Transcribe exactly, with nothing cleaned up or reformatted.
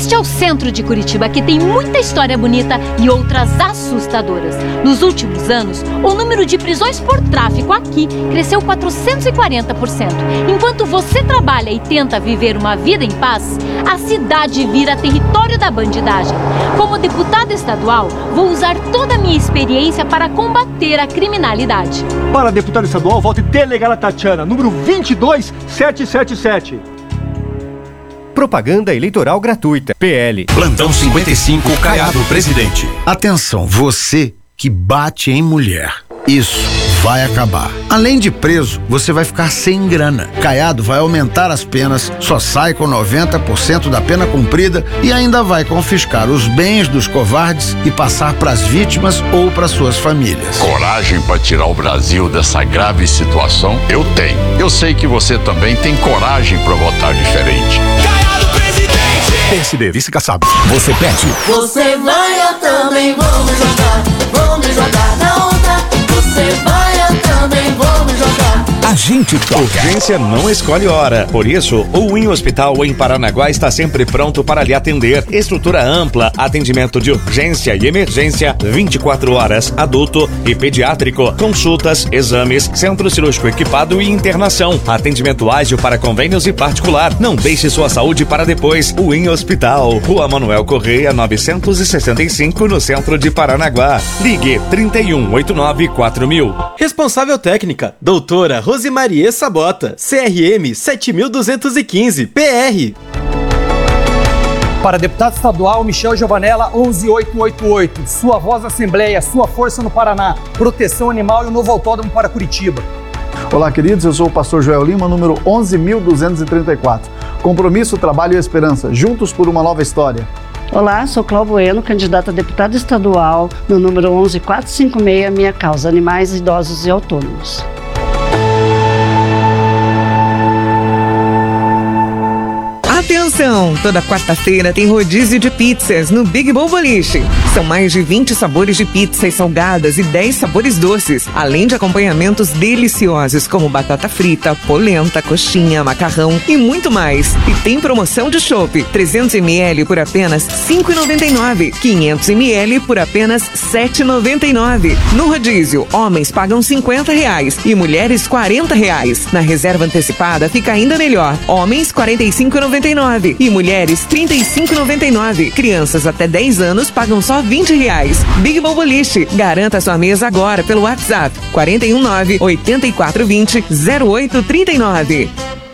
Este é o centro de Curitiba, que tem muita história bonita e outras assustadoras. Nos últimos anos, o número de prisões por tráfico aqui cresceu quatrocentos e quarenta por cento. Enquanto você trabalha e tenta viver uma vida em paz, a cidade vira território da bandidagem. Como deputada estadual, vou usar toda a minha experiência para combater a criminalidade. Para deputada estadual, vote Delegada Tatiana, número vinte e dois mil setecentos e setenta e sete. Propaganda eleitoral gratuita. P L. Plantão cinquenta e cinco, Caiado, presidente. Atenção, você que bate em mulher. Isso vai acabar. Além de preso, você vai ficar sem grana. Caiado vai aumentar as penas, só sai com noventa por cento da pena cumprida e ainda vai confiscar os bens dos covardes e passar para as vítimas ou para suas famílias. Coragem para tirar o Brasil dessa grave situação? Eu tenho. Eu sei que você também tem coragem para votar diferente. Caiado, presidente! P S D, vice Kassab. Você pede. Você vai, eu também vou me jogar. Vou me jogar na onda. Você vai, eu também vou me jogar. A gente toca. Urgência não escolhe hora. Por isso, o Win Hospital em Paranaguá está sempre pronto para lhe atender. Estrutura ampla, atendimento de urgência e emergência, vinte e quatro horas, adulto e pediátrico. Consultas, exames, centro cirúrgico equipado e internação. Atendimento ágil para convênios e particular. Não deixe sua saúde para depois. O Win Hospital, Rua Manuel Correia, novecentos e sessenta e cinco, no centro de Paranaguá. Ligue trinta e um, oitenta e nove, quatro mil. Responsável técnica, doutora Rosimarie Sabota, C R M sete mil duzentos e quinze, P R. Para deputado estadual, Michel Giovanella, onze mil oitocentos e oitenta e oito. Sua voz na Assembleia, sua força no Paraná. Proteção animal e o novo autódromo para Curitiba. Olá, queridos. Eu sou o pastor Joel Lima, número onze mil duzentos e trinta e quatro. Compromisso, trabalho e esperança. Juntos por uma nova história. Olá, sou Cláudio Bueno, candidata a deputada estadual, no número onze mil quatrocentos e cinquenta e seis, minha causa, animais, idosos e autônomos. Atenção! Toda quarta-feira tem rodízio de pizzas no Big Bowl Boliche. São mais de vinte sabores de pizzas salgadas e dez sabores doces, além de acompanhamentos deliciosos como batata frita, polenta, coxinha, macarrão e muito mais. E tem promoção de chopp, trezentos mililitros por apenas cinco reais e noventa e nove centavos, quinhentos mililitros por apenas sete reais e noventa e nove centavos. No rodízio, homens pagam cinquenta reais e mulheres quarenta reais. Na reserva antecipada fica ainda melhor. Homens quarenta e cinco reais e noventa e nove centavos e mulheres trinta e cinco reais e noventa e nove centavos. Crianças até dez anos pagam só vinte reais. Big Bowl Boliche. Garanta sua mesa agora pelo WhatsApp quatro um nove, oito quatro dois zero, zero oito três nove.